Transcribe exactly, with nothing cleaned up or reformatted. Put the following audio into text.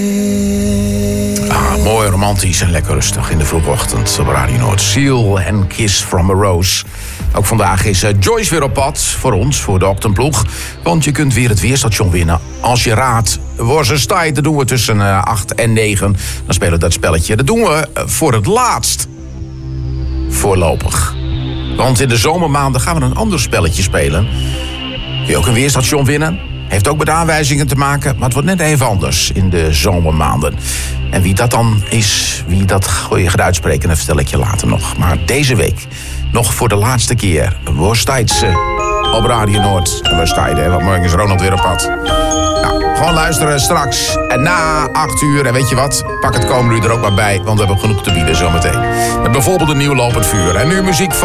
Ah, mooi romantisch en lekker rustig in de vroege ochtend op Radio Noord. Seal en Kiss from a Rose. Ook vandaag is uh, Joyce weer op pad voor ons, voor de ochtendploeg. Want je kunt weer het weerstation winnen als je raadt. Worcestershire, dat doen we tussen uh, acht en negen. Dan spelen we dat spelletje. Dat doen we uh, voor het laatst. Voorlopig. Want in de zomermaanden gaan we een ander spelletje spelen. Kun je ook een weerstation winnen. Heeft ook met aanwijzingen te maken, maar het wordt net even anders in de zomermaanden. En wie dat dan is, wie dat gooi je gaat uitspreken, dat vertel ik je later nog. Maar deze week, nog voor de laatste keer, Worsteidse op Radio Noord. En Worsteide, want morgen is Ronald weer op pad. Nou, gewoon luisteren straks. En na acht uur, en weet je wat, pak het komende uur er ook maar bij, want we hebben genoeg te bieden zometeen. Met bijvoorbeeld een nieuw lopend vuur. En nu muziek van